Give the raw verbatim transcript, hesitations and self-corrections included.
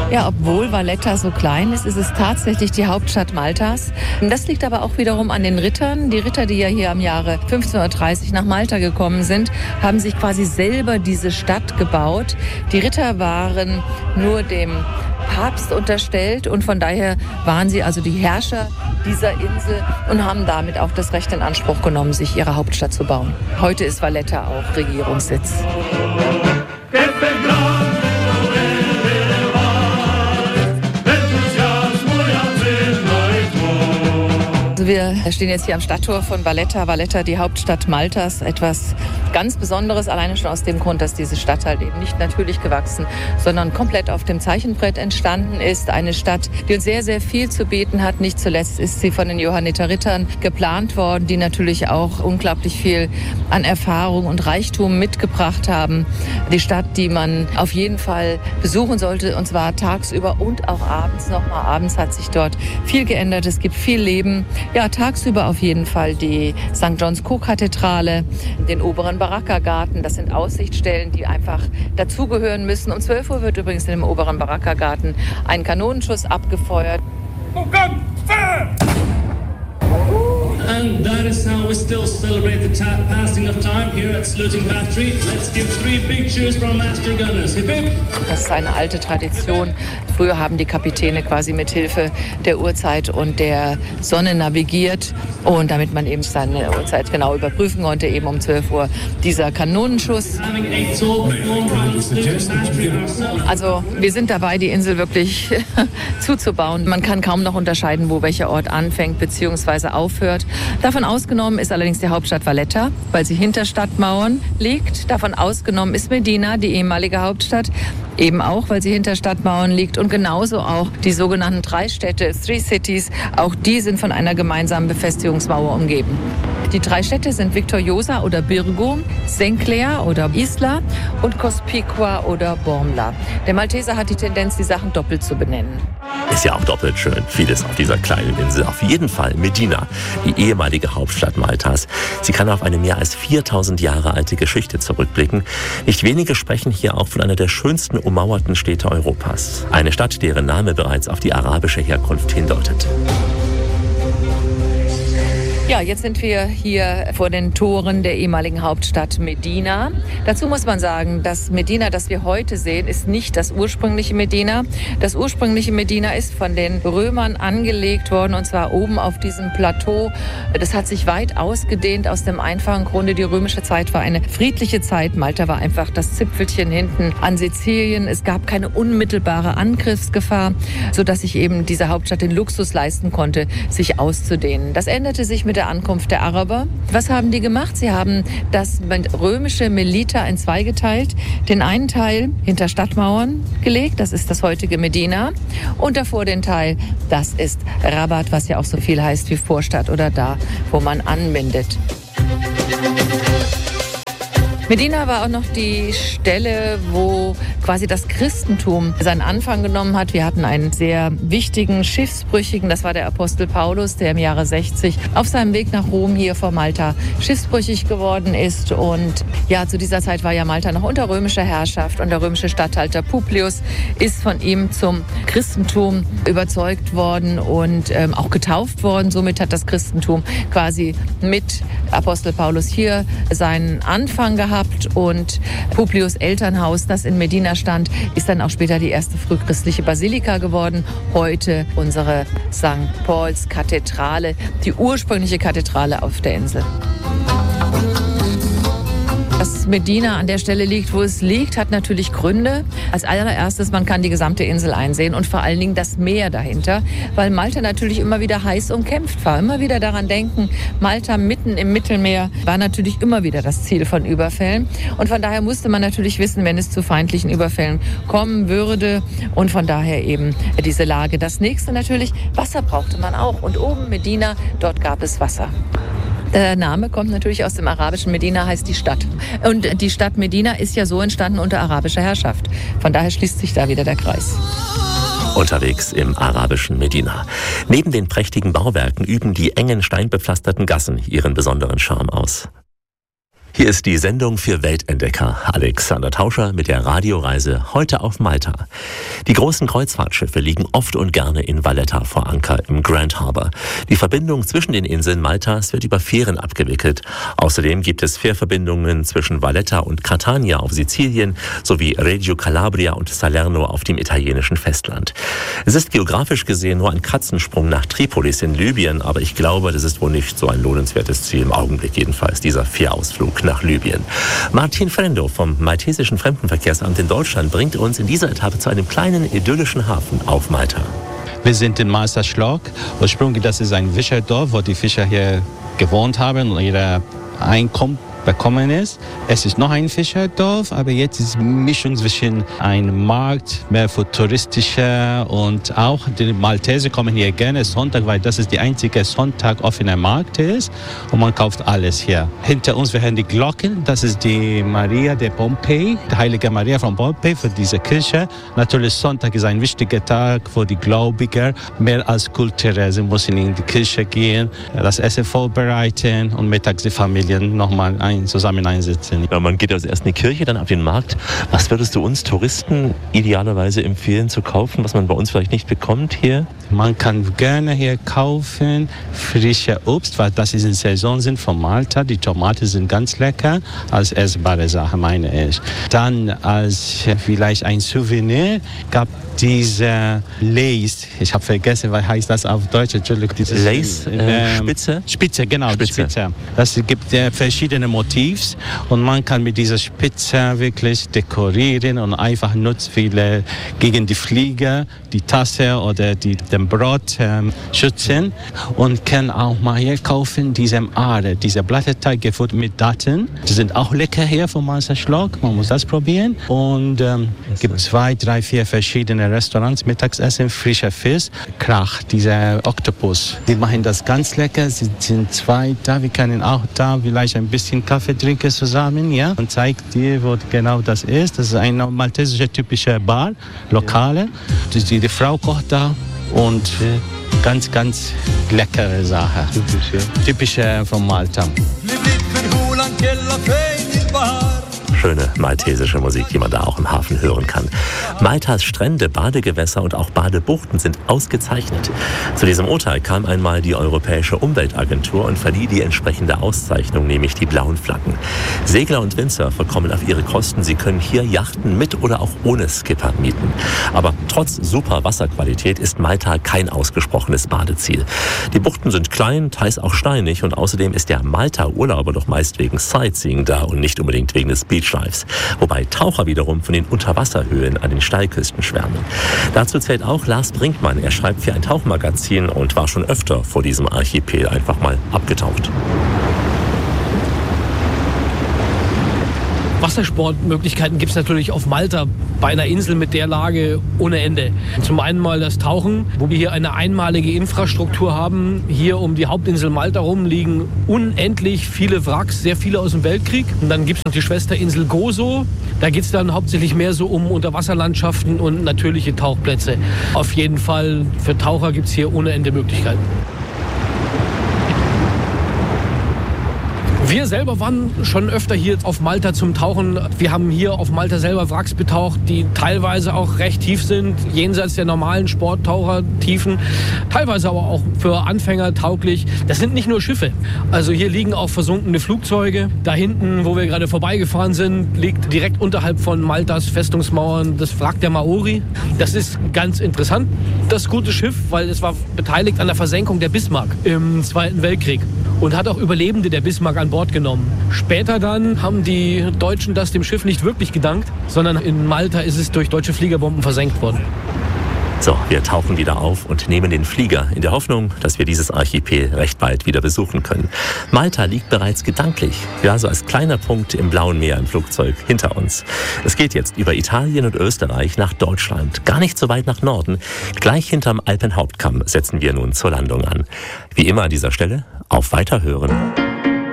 Ja, obwohl Valletta so klein ist, ist es tatsächlich die Hauptstadt Maltas. Das liegt aber auch wiederum an den Rittern. Die Ritter, die ja hier im Jahre fünfzehnhundertdreißig nach Malta gekommen sind, haben sich quasi selber diese Stadt gebaut. Die Ritter waren nur dem Papst unterstellt und von daher waren sie also die Herrscher dieser Insel und haben damit auch das Recht in Anspruch genommen, sich ihre Hauptstadt zu bauen. Heute ist Valletta auch Regierungssitz. Wir stehen jetzt hier am Stadttor von Valletta. Valletta, die Hauptstadt Maltas, etwas ganz Besonderes, alleine schon aus dem Grund, dass diese Stadt halt eben nicht natürlich gewachsen, sondern komplett auf dem Zeichenbrett entstanden ist. Eine Stadt, die uns sehr, sehr viel zu bieten hat. Nicht zuletzt ist sie von den Johanniterrittern geplant worden, die natürlich auch unglaublich viel an Erfahrung und Reichtum mitgebracht haben. Die Stadt, die man auf jeden Fall besuchen sollte, und zwar tagsüber und auch abends nochmal. Abends hat sich dort viel geändert, es gibt viel Leben. Ja, tagsüber auf jeden Fall die Sankt John's Co-Kathedrale, den oberen Baraka-Garten. Das sind Aussichtsstellen, die einfach dazugehören müssen. Um zwölf Uhr wird übrigens in dem oberen Baraka-Garten ein Kanonenschuss abgefeuert. Oh Gott, Feuer! And that is how we still celebrate the ta- passing of time here at Sluting Battery. Let's give three big cheers for our master gunners. Hip hip! Das ist eine alte Tradition. Früher haben die Kapitäne quasi mit Hilfe der Uhrzeit und der Sonne navigiert. Und damit man eben seine Uhrzeit genau überprüfen konnte, eben um zwölf Uhr dieser Kanonenschuss. Also wir sind dabei, die Insel wirklich zuzubauen. Man kann kaum noch unterscheiden, wo welcher Ort anfängt bzw. aufhört. Davon ausgenommen ist allerdings die Hauptstadt Valletta, weil sie hinter Stadtmauern liegt. Davon ausgenommen ist Medina, die ehemalige Hauptstadt, eben auch, weil sie hinter Stadtmauern liegt. Und genauso auch die sogenannten drei Städte, Three Cities, auch die sind von einer gemeinsamen Befestigungsmauer umgeben. Die drei Städte sind Victoriosa oder Birgo, Senclair oder Isla und Cospicua oder Bormla. Der Malteser hat die Tendenz, die Sachen doppelt zu benennen. Ist ja auch doppelt schön, vieles auf dieser kleinen Insel. Auf jeden Fall Medina, die ehemalige Hauptstadt Maltas. Sie kann auf eine mehr als viertausend Jahre alte Geschichte zurückblicken. Nicht wenige sprechen hier auch von einer der schönsten ummauerten Städte Europas. Eine Stadt, deren Name bereits auf die arabische Herkunft hindeutet. Ja, jetzt sind wir hier vor den Toren der ehemaligen Hauptstadt Medina. Dazu muss man sagen, das Medina, das wir heute sehen, ist nicht das ursprüngliche Medina. Das ursprüngliche Medina ist von den Römern angelegt worden, und zwar oben auf diesem Plateau. Das hat sich weit ausgedehnt aus dem einfachen Grunde. Die römische Zeit war eine friedliche Zeit. Malta war einfach das Zipfelchen hinten an Sizilien. Es gab keine unmittelbare Angriffsgefahr, sodass sich eben diese Hauptstadt den Luxus leisten konnte, sich auszudehnen. Das änderte sich mit der Ankunft der Araber. Was haben die gemacht? Sie haben das römische Melita in zwei geteilt. Den einen Teil hinter Stadtmauern gelegt, das ist das heutige Medina. Und davor den Teil, das ist Rabat, was ja auch so viel heißt wie Vorstadt oder da, wo man anbindet. Medina war auch noch die Stelle, wo quasi das Christentum seinen Anfang genommen hat. Wir hatten einen sehr wichtigen Schiffsbrüchigen, das war der Apostel Paulus, der im Jahre sechzig auf seinem Weg nach Rom hier vor Malta schiffsbrüchig geworden ist. Und ja, zu dieser Zeit war ja Malta noch unter römischer Herrschaft und der römische Statthalter Publius ist von ihm zum Christentum überzeugt worden und ähm, auch getauft worden. Somit hat das Christentum quasi mit Apostel Paulus hier seinen Anfang gehabt. Und Publius' Elternhaus, das in Medina stand, ist dann auch später die erste frühchristliche Basilika geworden. Heute unsere Sankt Pauls Kathedrale, die ursprüngliche Kathedrale auf der Insel. Dass Medina an der Stelle liegt, wo es liegt, hat natürlich Gründe. Als allererstes, man kann die gesamte Insel einsehen und vor allen Dingen das Meer dahinter, weil Malta natürlich immer wieder heiß umkämpft war. Immer wieder daran denken, Malta mitten im Mittelmeer war natürlich immer wieder das Ziel von Überfällen. Und von daher musste man natürlich wissen, wenn es zu feindlichen Überfällen kommen würde. Und von daher eben diese Lage. Das nächste natürlich, Wasser brauchte man auch. Und oben Medina, dort gab es Wasser. Der Name kommt natürlich aus dem arabischen. Medina heißt die Stadt. Und die Stadt Medina ist ja so entstanden unter arabischer Herrschaft. Von daher schließt sich da wieder der Kreis. Unterwegs im arabischen Medina. Neben den prächtigen Bauwerken üben die engen steinbepflasterten Gassen ihren besonderen Charme aus. Hier ist die Sendung für Weltentdecker. Alexander Tauscher mit der Radioreise heute auf Malta. Die großen Kreuzfahrtschiffe liegen oft und gerne in Valletta vor Anker im Grand Harbour. Die Verbindung zwischen den Inseln Maltas wird über Fähren abgewickelt. Außerdem gibt es Fährverbindungen zwischen Valletta und Catania auf Sizilien sowie Reggio Calabria und Salerno auf dem italienischen Festland. Es ist geografisch gesehen nur ein Katzensprung nach Tripolis in Libyen, aber ich glaube, das ist wohl nicht so ein lohnenswertes Ziel, im Augenblick jedenfalls, dieser Fährausflug nach Libyen. Martin Frendo vom Maltesischen Fremdenverkehrsamt in Deutschland bringt uns in dieser Etappe zu einem kleinen idyllischen Hafen auf Malta. Wir sind in Malta Schlock. Ursprünglich das ist ein Fischerdorf, wo die Fischer hier gewohnt haben und ihre Einkommen bekommen ist. Es ist noch ein Fischerdorf, aber jetzt ist eine Mischung zwischen einem Markt, mehr für touristischer und auch die Malteser kommen hier gerne Sonntag, weil das ist die einzige Sonntag offener Markt ist und man kauft alles hier. Hinter uns wir hören die Glocken, das ist die Maria de Pompei, die heilige Maria von Pompei für diese Kirche. Natürlich Sonntag ist ein wichtiger Tag für die Gläubiger, mehr als kulturell. Sie müssen in die Kirche gehen, das Essen vorbereiten und mittags die Familien nochmal ein zusammen einsetzen. Ja, man geht also erst in die Kirche, dann auf den Markt. Was würdest du uns Touristen idealerweise empfehlen zu kaufen, was man bei uns vielleicht nicht bekommt hier? Man kann gerne hier kaufen frische Obst, weil das ist in Saison sind von Malta. Die Tomaten sind ganz lecker, als essbare Sache meine ich. Dann als vielleicht ein Souvenir gab diese Lace, ich habe vergessen, was heißt das auf Deutsch? Entschuldigung. Lace, äh, Spitze? Spitze, genau, Spitze. Spitze. Das gibt äh, verschiedene Motivs und man kann mit dieser Spitze wirklich dekorieren und einfach nutzt viele gegen die Flieger, die Tasse oder die, den Brot ähm, schützen und kann auch mal hier kaufen diese Aare, diese Blätterteig gefüllt mit Daten. Die sind auch lecker hier vom Malta Schlock, man muss das probieren und ähm, es gibt zwei, drei, vier verschiedene Restaurants, Mittagessen, frischer Fisch, Krach, dieser Oktopus. Die machen das ganz lecker, sie sind zwei da, wir können auch da vielleicht ein bisschen Kaffee trinken zusammen, ja, und zeigt dir, wo genau das ist. Das ist eine maltesische typische Bar, Lokale. Die, die, die Frau kocht da und ganz, ganz leckere Sache. Typisch, ja. Typische von Malta. Schöne maltesische Musik, die man da auch im Hafen hören kann. Maltas Strände, Badegewässer und auch Badebuchten sind ausgezeichnet. Zu diesem Urteil kam einmal die Europäische Umweltagentur und verlieh die entsprechende Auszeichnung, nämlich die blauen Flaggen. Segler und Windsurfer kommen auf ihre Kosten. Sie können hier Yachten mit oder auch ohne Skipper mieten. Aber trotz super Wasserqualität ist Malta kein ausgesprochenes Badeziel. Die Buchten sind klein, teils auch steinig und außerdem ist der Malta-Urlauber doch meist wegen Sightseeing da und nicht unbedingt wegen des Beach Dives, wobei Taucher wiederum von den Unterwasserhöhlen an den Steilküsten schwärmen. Dazu zählt auch Lars Brinkmann. Er schreibt für ein Tauchmagazin und war schon öfter vor diesem Archipel einfach mal abgetaucht. Wassersportmöglichkeiten gibt es natürlich auf Malta bei einer Insel mit der Lage ohne Ende. Zum einen mal das Tauchen, wo wir hier eine einmalige Infrastruktur haben. Hier um die Hauptinsel Malta rum liegen unendlich viele Wracks, sehr viele aus dem Weltkrieg. Und dann gibt es noch die Schwesterinsel Gozo. Da geht es dann hauptsächlich mehr so um Unterwasserlandschaften und natürliche Tauchplätze. Auf jeden Fall für Taucher gibt es hier ohne Ende Möglichkeiten. Wir selber waren schon öfter hier auf Malta zum Tauchen. Wir haben hier auf Malta selber Wracks betaucht, die teilweise auch recht tief sind, jenseits der normalen Sporttauchertiefen, teilweise aber auch für Anfänger tauglich. Das sind nicht nur Schiffe. Also hier liegen auch versunkene Flugzeuge. Da hinten, wo wir gerade vorbeigefahren sind, liegt direkt unterhalb von Maltas Festungsmauern das Wrack der Maori. Das ist ganz interessant, das gute Schiff, weil es war beteiligt an der Versenkung der Bismarck im Zweiten Weltkrieg und hat auch Überlebende der Bismarck an Bord genommen. Später dann haben die Deutschen das dem Schiff nicht wirklich gedankt, sondern in Malta ist es durch deutsche Fliegerbomben versenkt worden. So, wir tauchen wieder auf und nehmen den Flieger in der Hoffnung, dass wir dieses Archipel recht bald wieder besuchen können. Malta liegt bereits gedanklich, ja, so als kleiner Punkt im Blauen Meer im Flugzeug hinter uns. Es geht jetzt über Italien und Österreich nach Deutschland, gar nicht so weit nach Norden. Gleich hinterm Alpenhauptkamm setzen wir nun zur Landung an. Wie immer an dieser Stelle, auf Weiterhören.